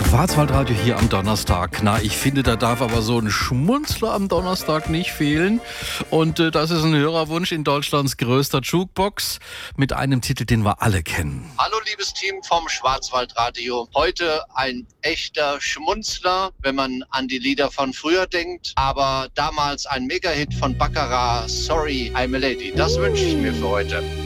Schwarzwaldradio hier am Donnerstag. Na, ich finde, da darf aber so ein Schmunzler am Donnerstag nicht fehlen. Und das ist ein Hörerwunsch in Deutschlands größter Jukebox mit einem Titel, den wir alle kennen. Hallo liebes Team vom Schwarzwaldradio. Heute ein echter Schmunzler, wenn man an die Lieder von früher denkt. Aber damals ein Megahit von Baccarat, Sorry, I'm a Lady. Das wünsche ich mir für heute.